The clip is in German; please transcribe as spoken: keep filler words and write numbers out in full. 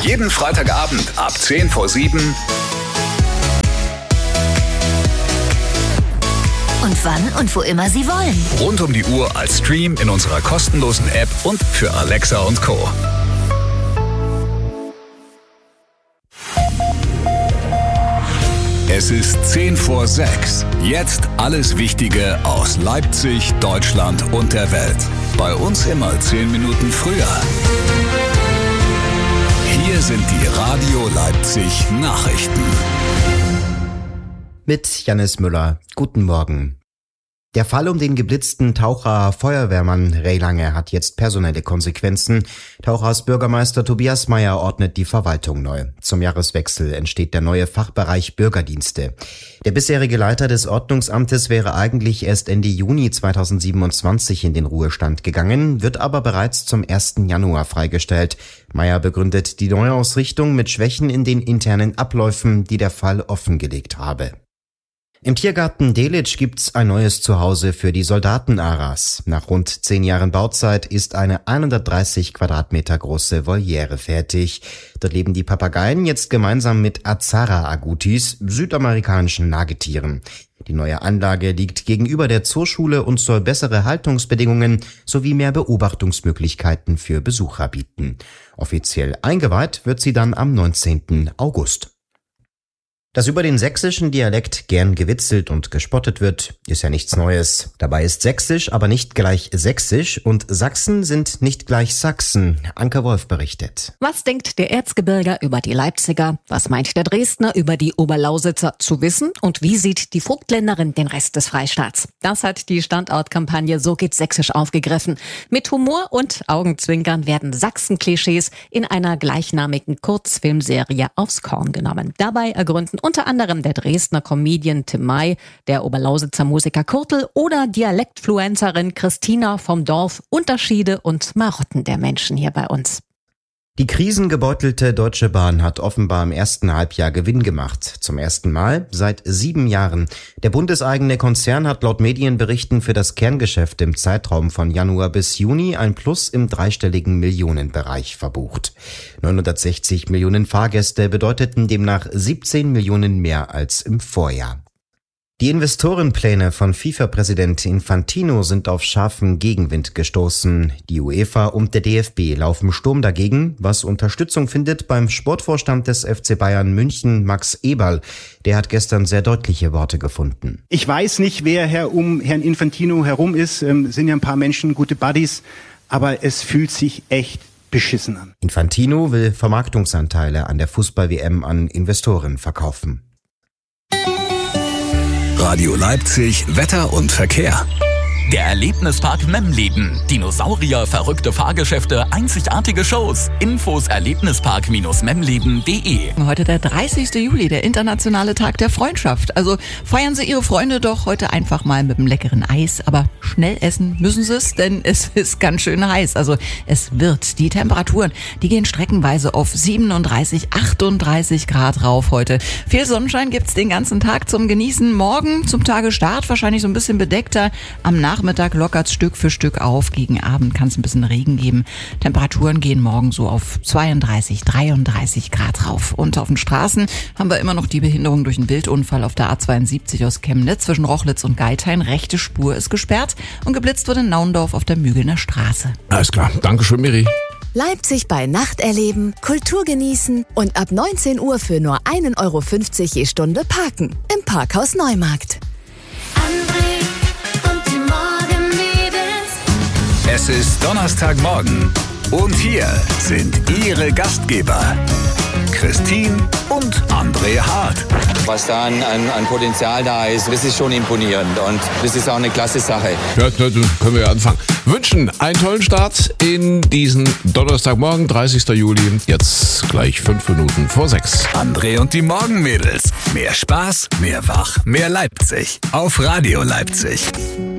Jeden Freitagabend ab zehn vor sieben. Und wann und wo immer Sie wollen. Rund um die Uhr als Stream in unserer kostenlosen App und für Alexa und Co. Es ist zehn vor sechs. Jetzt alles Wichtige aus Leipzig, Deutschland und der Welt. Bei uns immer zehn Minuten früher. Hier sind die Radio Leipzig Nachrichten. Mit Jannis Müller. Guten Morgen. Der Fall um den geblitzten Taucher Feuerwehrmann Ray Lange hat jetzt personelle Konsequenzen. Tauchers Bürgermeister Tobias Meyer ordnet die Verwaltung neu. Zum Jahreswechsel entsteht der neue Fachbereich Bürgerdienste. Der bisherige Leiter des Ordnungsamtes wäre eigentlich erst Ende Juni zweitausendsiebenundzwanzig in den Ruhestand gegangen, wird aber bereits zum ersten Januar freigestellt. Meyer begründet die Neuausrichtung mit Schwächen in den internen Abläufen, die der Fall offengelegt habe. Im Tiergarten Delitzsch gibt's ein neues Zuhause für die Soldatenaras. Nach rund zehn Jahren Bauzeit ist eine hundertdreißig Quadratmeter große Voliere fertig. Dort leben die Papageien jetzt gemeinsam mit Azara-Agutis, südamerikanischen Nagetieren. Die neue Anlage liegt gegenüber der Zooschule und soll bessere Haltungsbedingungen sowie mehr Beobachtungsmöglichkeiten für Besucher bieten. Offiziell eingeweiht wird sie dann am neunzehnten August. Dass über den sächsischen Dialekt gern gewitzelt und gespottet wird, ist ja nichts Neues. Dabei ist Sächsisch aber nicht gleich Sächsisch und Sachsen sind nicht gleich Sachsen. Anke Wolf berichtet. Was denkt der Erzgebirger über die Leipziger? Was meint der Dresdner über die Oberlausitzer zu wissen? Und wie sieht die Vogtländerin den Rest des Freistaats? Das hat die Standortkampagne So geht's Sächsisch aufgegriffen. Mit Humor und Augenzwinkern werden Sachsen-Klischees in einer gleichnamigen Kurzfilmserie aufs Korn genommen. Dabei ergründen unter anderem der Dresdner Comedian Tim May, der Oberlausitzer Musiker Kurtel oder Dialektfluencerin Christina vom Dorf Unterschiede und Marotten der Menschen hier bei uns. Die krisengebeutelte Deutsche Bahn hat offenbar im ersten Halbjahr Gewinn gemacht. Zum ersten Mal seit sieben Jahren. Der bundeseigene Konzern hat laut Medienberichten für das Kerngeschäft im Zeitraum von Januar bis Juni ein Plus im dreistelligen Millionenbereich verbucht. neunhundertsechzig Millionen Fahrgäste bedeuteten demnach siebzehn Millionen mehr als im Vorjahr. Die Investorenpläne von FIFA-Präsident Infantino sind auf scharfen Gegenwind gestoßen. Die UEFA und der D F B laufen Sturm dagegen, was Unterstützung findet beim Sportvorstand des F C Bayern München, Max Eberl. Der hat gestern sehr deutliche Worte gefunden. Ich weiß nicht, wer Herr um Herrn Infantino herum ist. Ähm, sind ja ein paar Menschen, gute Buddies. Aber es fühlt sich echt beschissen an. Infantino will Vermarktungsanteile an der Fußball-W M an Investoren verkaufen. Radio Leipzig, Wetter und Verkehr. Der Erlebnispark Memleben. Dinosaurier, verrückte Fahrgeschäfte, einzigartige Shows. Infos erlebnispark memleben punkt de. Heute der dreißigste Juli, der internationale Tag der Freundschaft. Also feiern Sie Ihre Freunde doch heute einfach mal mit einem leckeren Eis. Aber schnell essen müssen Sie es, denn es ist ganz schön heiß. Also es wird. Die Temperaturen, die gehen streckenweise auf siebenunddreißig, achtunddreißig Grad rauf heute. Viel Sonnenschein gibt's den ganzen Tag zum Genießen. Morgen zum Tagestart wahrscheinlich so ein bisschen bedeckter. Am Nachmittag Nachmittag lockert Stück für Stück auf. Gegen Abend kann es ein bisschen Regen geben. Temperaturen gehen morgen so auf zweiunddreißig, dreiunddreißig Grad rauf. Und auf den Straßen haben wir immer noch die Behinderung durch einen Wildunfall auf der A zweiundsiebzig aus Chemnitz zwischen Rochlitz und Geithain. Rechte Spur ist gesperrt und geblitzt wird in Naundorf auf der Mügelner Straße. Alles klar. Dankeschön, Miri. Leipzig bei Nacht erleben, Kultur genießen und ab neunzehn Uhr für nur ein Euro fünfzig je Stunde parken. Im Parkhaus Neumarkt. Es ist Donnerstagmorgen und hier sind Ihre Gastgeber, Christine und André Hart. Was da an, an, an Potenzial da ist, das ist schon imponierend und das ist auch eine klasse Sache. Ja, dann können wir ja anfangen. Wünschen einen tollen Start in diesen Donnerstagmorgen, dreißigsten Juli, jetzt gleich fünf Minuten vor sechs. André und die Morgenmädels. Mehr Spaß, mehr Wach, mehr Leipzig. Auf Radio Leipzig.